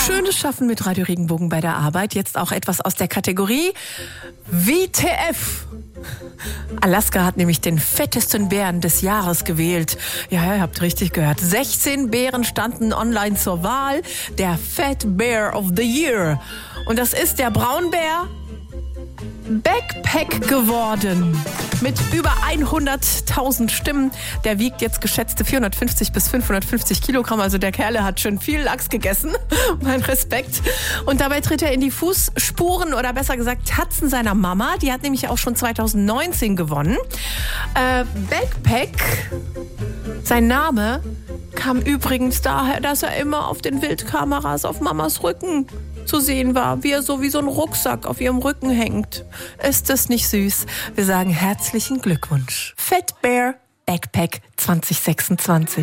Schönes Schaffen mit Radio Regenbogen bei der Arbeit. Jetzt auch etwas aus der Kategorie WTF. Alaska hat nämlich den fettesten Bären des Jahres gewählt. Ja, ihr habt richtig gehört. 16 Bären standen online zur Wahl. Der Fat Bear of the Year. Und das ist der Braunbär Backpack geworden. Mit über 100.000 Stimmen. Der wiegt jetzt geschätzte 450 bis 550 Kilogramm. Also der Kerl hat schon viel Lachs gegessen. Mein Respekt. Und dabei tritt er in die Fußspuren oder besser gesagt Tatzen seiner Mama. Die hat nämlich auch schon 2019 gewonnen. Backpack, sein Name kam übrigens daher, dass er immer auf den Wildkameras auf Mamas Rücken zu sehen war, wie er so wie so ein Rucksack auf ihrem Rücken hängt. Ist das nicht süß? Wir sagen herzlichen Glückwunsch. Fat Bear Backpack 2026.